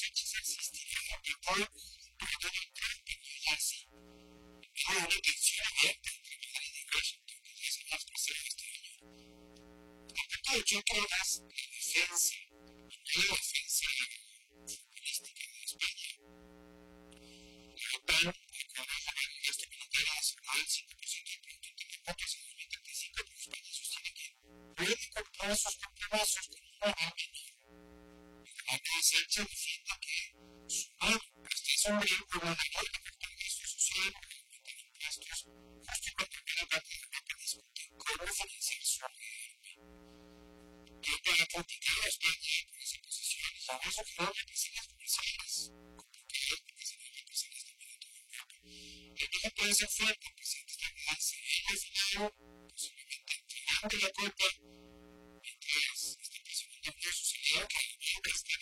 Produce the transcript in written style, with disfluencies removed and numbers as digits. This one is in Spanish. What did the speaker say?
hechos existían de todo alrededor de New Jersey. Hubo una tensión abierta entre Madrid y Washington desde hace más de 3 años. A punto de choque, la defensa, la defensa futbolística de España, la OTAN acordó sobre el gasto militar nacional 5% del Producto Interno Bruto hacia 2035, pero España sostiene que puede comprar esos compromisos con una avance. La Sánchez defiende que sumar hasta ese momento una mayor apertura de gasto social, aumentar impuestos, justo cuando primera parte de Europa discute cómo financiar su gobierno. Europa ha criticado a España por esa posición y por eso que no hay represalias comerciales, porque hay represalias también en toda Europa. El viaje puede ser fuerte, el presidente estadounidense y al final, posiblemente entregando la culpa, mientras está presionando a su salida que